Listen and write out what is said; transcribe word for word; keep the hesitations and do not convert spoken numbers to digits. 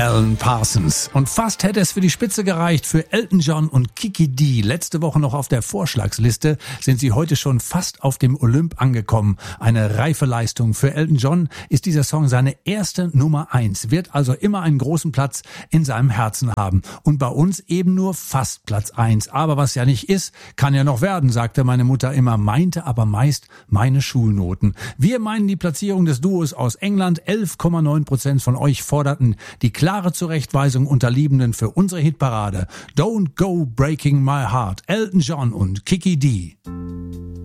Alan Parsons. Und fast hätte es für die Spitze gereicht für Elton John und Kiki Dee. Letzte Woche noch auf der Vorschlagsliste, sind sie heute schon fast auf dem Olymp angekommen. Eine reife Leistung. Für Elton John ist dieser Song seine erste Nummer eins, wird also immer einen großen Platz in seinem Herzen haben. Und bei uns eben nur fast Platz eins. Aber was ja nicht ist, kann ja noch werden, sagte meine Mutter immer, meinte aber meist meine Schulnoten. Wir meinen die Platzierung des Duos aus England. elf Komma neun Prozent von euch forderten die klare Zurechtweisung unter Liebenden für unsere Hitparade. Don't Go Breaking My Heart, Elton John und Kiki Dee.